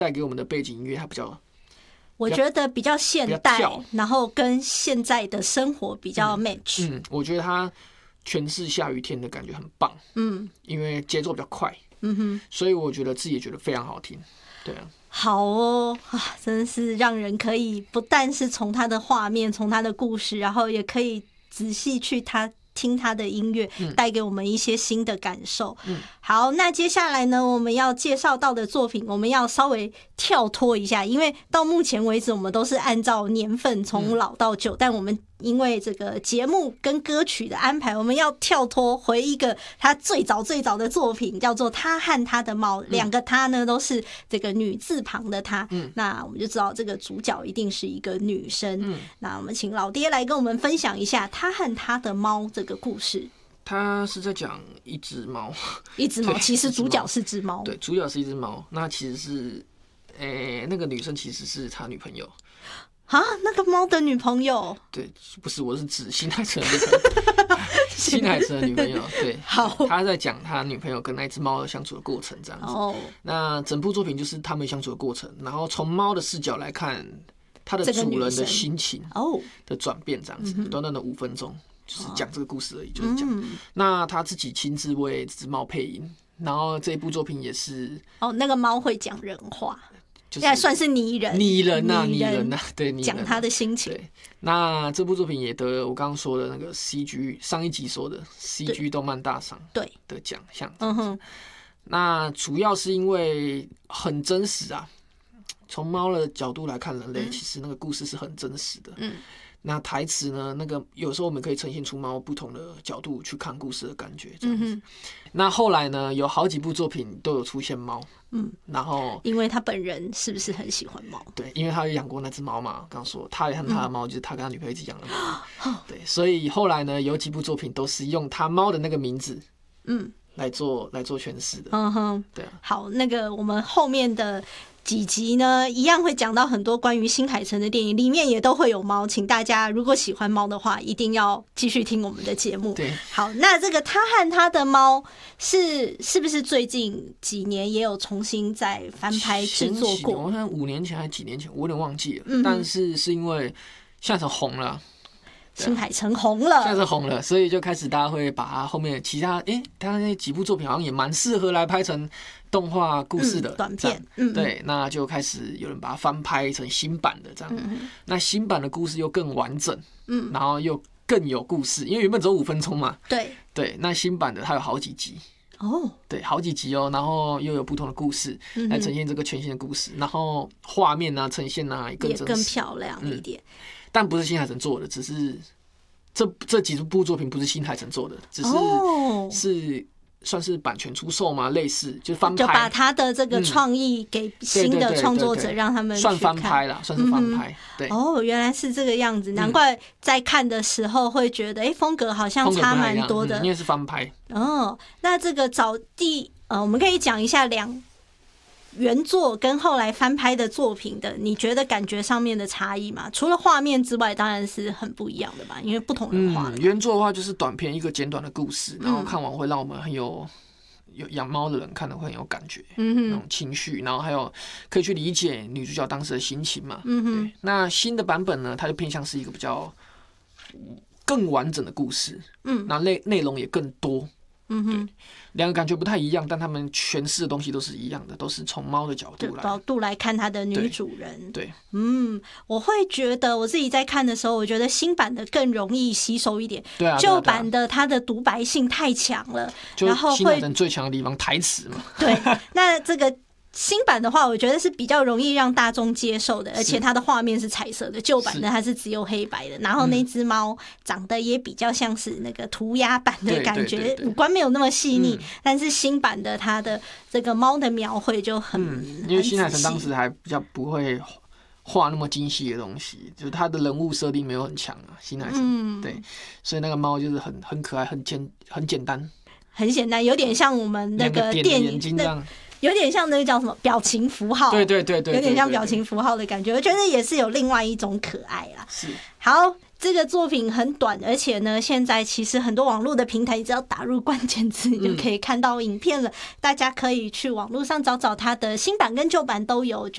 带给我们的背景音乐它比较， 我觉得比较现代，然后跟现在的生活比较 match。 我觉得它诠释下雨天的感觉很棒。因为节奏比较快。所以我觉得自己也觉得非常好听。对啊。 好哦，真的是让人可以不但是从他的画面，从他的故事，然后也可以仔细去听他的音乐，带给我们一些新的感受。好，那接下来呢，我们要介绍到的作品，我们要稍微跳脱一下，因为到目前为止我们都是按照年份从老到旧，但我们因为这个节目跟歌曲的安排，我们要跳脱回一个他最早的作品，叫做《他和他的猫》。两个他呢都是这个女字旁的他。那我们就知道这个主角一定是一个女生。那我们请老爹来跟我们分享一下《他和他的猫》这个故事。 他是在讲一只猫， 其实主角是只猫。 对，主角是一只猫。那其实是，那个女生其实是他女朋友。 啊，那个猫的女朋友？ 对，不是，我是指新海诚的女朋友。新海诚的女朋友，对， 好， 他在讲他女朋友跟那只猫的相处的过程，这样子。那整部作品就是他们相处的过程，然后从猫的视角来看他的主人的心情的转变，这样子，短短的5分钟。就是讲这个故事而已，就是讲。那他自己亲自为这只猫配音，然后这一部作品也是那个猫会讲人话，现在算是拟人呐， 对， 讲他的心情。 对，那这部作品也得我刚刚说的那个 CG 上一集说的 CG 动漫大赏的奖项。那主要是因为很真实啊，从猫的角度来看人类，其实那个故事是很真实的。那台词呢？那个有时候我们可以呈现出猫不同的角度去看故事的感觉，这样子。那后来呢，有好几部作品都有出现猫。然后因为他本人是不是很喜欢猫？ 对，因为他有养过那只猫嘛。刚说他和他的猫就是他跟他女朋友一起养的猫。对，所以后来呢，有几部作品都是用他猫的那个名字，来做诠释的。对啊。 好，那个我们后面的几集呢，一样会讲到很多关于新海诚的电影，里面也都会有猫，请大家如果喜欢猫的话，一定要继续听我们的节目。 对， 好，那这个他和他的猫是不是最近几年也有重新再翻拍制作过？ 我看5年前还是几年前，我有点忘记了。但是因为现在红了。 新海诚红了， 现在是红了，所以就开始大家会把他后面其他他那几部作品好像也蛮适合来拍成动画故事的短片。 对，那就开始有人把它翻拍成新版的这样。那新版的故事又更完整，然后又更有故事，因为原本只有5分钟嘛。对，那新版的它有好几集。对，好几集然后又有不同的故事来呈现这个全新的故事，然后画面啊呈现啊也更漂亮一点。 但不是新海诚做的，只是这几部作品不是新海诚做的，只是是算是版权出售嘛，类似就翻拍， 就把他的这个创意给新的创作者，让他们去看， 算翻拍啦，算是翻拍。对， 原来是这个样子，难怪在看的时候会觉得，风格好像差蛮多的， 因为是翻拍。 那这个我们可以讲一下原作跟后来翻拍的作品的，你觉得感觉上面的差异吗？除了画面之外，当然是很不一样的吧，因为不同人画的。 原作的话就是短片，一个简短的故事，然后看完会让我们很有养猫的人看的会很有感觉，那种情绪，然后还有可以去理解女主角当时的心情嘛。对。那新的版本呢，它就偏向是一个比较更完整的故事，那内容也更多。两个感觉不太一样，但他们诠释的东西都是一样的，都是从猫的角度来看他的女主人。 对， 我会觉得我自己在看的时候，我觉得新版的更容易吸收一点。 对啊， 旧版的它的独白性太强了，然后新海诚最强的地方台词嘛。 对，那这个新版的话，我觉得是比较容易让大众接受的，而且它的画面是彩色的。旧版的它是只有黑白的，然后那只猫长得也比较像是那个涂鸦版的感觉，五官没有那么细腻。但是新版的它的这个猫的描绘就很因为新海诚当时还比较不会画那么精细的东西，就是他的人物设定没有很强啊。新海诚对，所以那个猫就是很可爱，很简单， 很简单，有点像我们那个电影这样。有点像那个叫什么表情符号， 对， 有点像表情符号的感觉，我觉得也是有另外一种可爱啦。 是， 好，这个作品很短，而且呢，现在其实很多网络的平台，只要打入关键字，你就可以看到影片了。大家可以去网络上找找它的新版跟旧版都有。